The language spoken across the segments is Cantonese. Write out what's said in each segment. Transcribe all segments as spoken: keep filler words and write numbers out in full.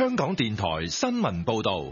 香港電台新聞報道。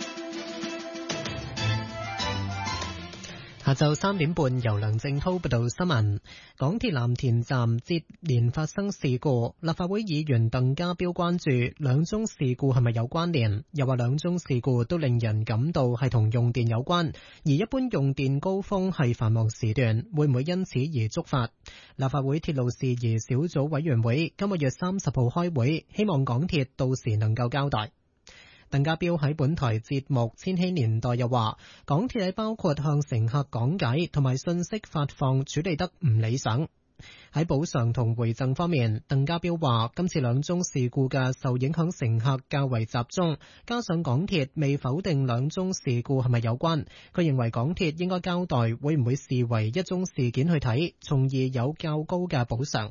下晝三點半，由梁正滔報道新聞。港鐵藍田站接連發生事故，立法會議員鄧家彪關注兩宗事故係咪有關聯，又話兩宗事故都令人感到係同用電有關，而一般用電高峰係繁忙時段，會唔會因此而觸發？立法會鐵路事宜小組委員會今個月三十號開會，希望港鐵到時能夠交代。鄧家彪喺本台節目《千禧年代》又話，港鐵喺包括向乘客講解同埋信息發放處理得唔理想。喺補償同回贈方面，鄧家彪話今次兩宗事故嘅受影響乘客較為集中，加上港鐵未否定兩宗事故係咪有關，佢認為港鐵應該交代會唔會視為一宗事件去睇，從而有較高嘅補償。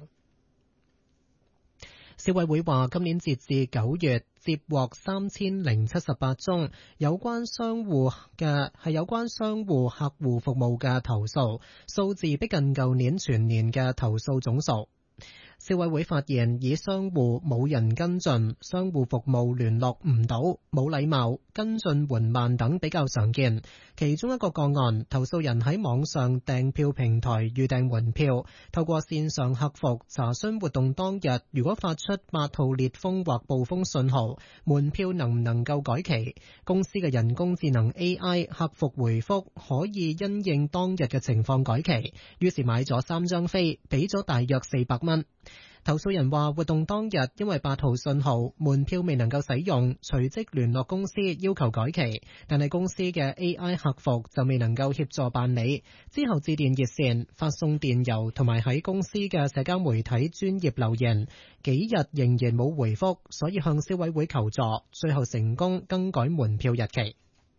消委會話今年截至九月接獲三千零七十八宗有關商戶嘅係有關商戶客戶服務嘅投訴，數字逼近舊年全年嘅投訴總數。消委會發現以商戶冇人跟進、商戶服務聯絡唔到、冇禮貌、跟進緩慢等比較常見。其中一個個案，投訴人喺網上訂票平台預訂門票，透過線上客服查詢活動當日如果發出八號烈風或暴風信號，門票能唔能夠改期？公司嘅人工智能 A I 客服回覆可以因應當日嘅情況改期，於是買咗三張飛，俾咗大約四百蚊。投訴人話活動當日因為八號信號，門票未能夠使用，隨即聯絡公司要求改期，但係公司嘅 A I 客服就未能夠協助辦理。之後致電熱線、發送電郵同埋喺公司嘅社交媒體專頁留言，幾日仍然冇回覆，所以向消委會求助，最後成功更改門票日期。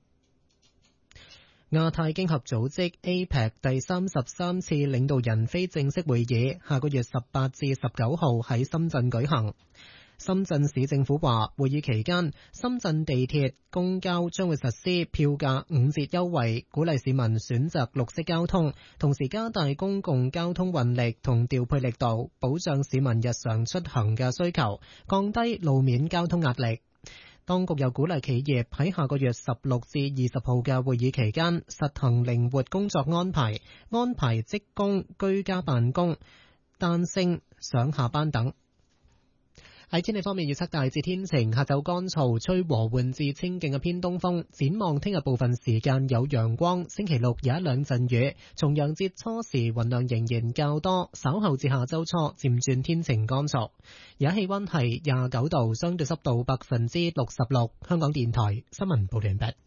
亞太經合組織 A P E C 第三十三次領導人非正式會議下個月十八至十九號喺深圳舉行。深圳市政府話，會議期間，深圳地鐵、公交將會實施票價五折優惠，鼓勵市民選擇綠色交通，同時加大公共交通運力同調配力度，保障市民日常出行嘅需求，降低路面交通壓力。當局又鼓勵企業喺下個月十六至二十號嘅會議期間實行靈活工作安排，安排職工居家辦公、彈性上下班等。喺天氣方面，預測大致天晴，下晝乾燥，吹和緩至清勁嘅偏東風。展望聽日部分時間有陽光，星期六有一兩陣雨。重陽節初時雲量仍然較多，稍後至下周初漸轉天晴乾燥。而家氣溫係廿九度，相對濕度百分之六十六。香港電台新聞報道完畢。